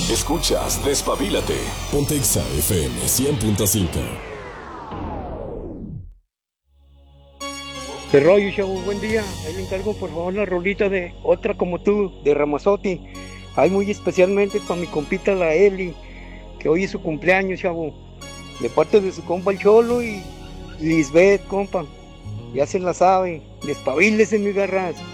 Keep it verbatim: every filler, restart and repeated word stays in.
Escuchas Despabilate. Pontexa F M cien punto cinco. ¿Qué rollo, chavo? Buen día. Ahí le encargo, por favor, la rolita de Otra Como Tú, de Ramazotti. Ahí muy especialmente para mi compita, la Eli, que hoy es su cumpleaños, chavo. De parte de su compa el Cholo y Lisbeth, compa. Ya se la sabe. Despabilese, mi garras.